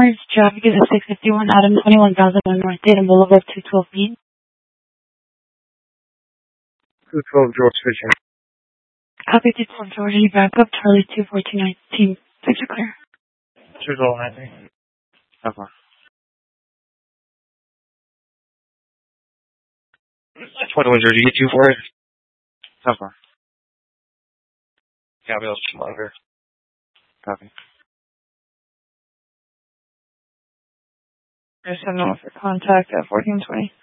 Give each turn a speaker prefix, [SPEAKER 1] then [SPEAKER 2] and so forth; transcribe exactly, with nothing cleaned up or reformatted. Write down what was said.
[SPEAKER 1] Commerce traffic is at six fifty-one Adam twenty-one thousand one North Dayton Boulevard, two twelve Main.
[SPEAKER 2] two twelve George Fishing.
[SPEAKER 1] Copy two twelve George, you back up, Charlie two fourteen nineteen. Thanks for clear.
[SPEAKER 2] two twelve nineteen. Okay. twenty-one George, you get two for it? Okay. Copy, I'll just monitor. Copy.
[SPEAKER 1] There's someone for contact at fourteen twenty.